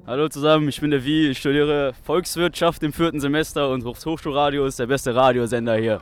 Hallo zusammen, ich bin der Vi, ich studiere Volkswirtschaft im 4. Semester und Hochschulradio ist der beste Radiosender hier.